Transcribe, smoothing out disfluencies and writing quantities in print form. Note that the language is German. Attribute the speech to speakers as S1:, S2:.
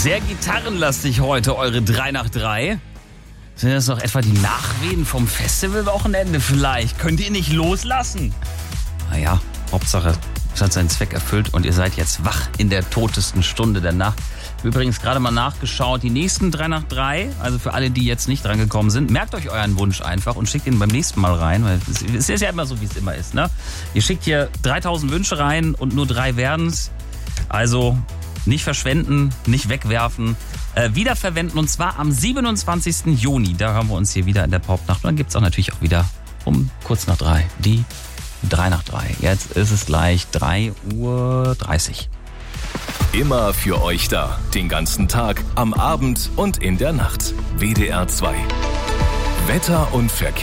S1: Sehr gitarrenlastig heute, eure 3 nach 3. Sind das noch etwa die Nachwehen vom Festivalwochenende vielleicht? Könnt ihr nicht loslassen? Naja, Hauptsache, es hat seinen Zweck erfüllt und ihr seid jetzt wach in der totesten Stunde der Nacht. Übrigens gerade mal nachgeschaut, die nächsten 3 nach 3, also für alle, die jetzt nicht dran gekommen sind, merkt euch euren Wunsch einfach und schickt ihn beim nächsten Mal rein, weil es ist ja immer so, wie es immer ist, ne? Ihr schickt hier 3000 Wünsche rein und nur 3 werden's. Also nicht verschwenden, nicht wegwerfen, wiederverwenden und zwar am 27. Juni. Da haben wir uns hier wieder in der Popnacht und dann gibt's auch natürlich auch wieder um kurz nach 3 die 3 nach 3. Jetzt ist es gleich 3:30 Uhr.
S2: Immer für euch da. Den ganzen Tag, am Abend und in der Nacht. WDR 2. Wetter und Verkehr.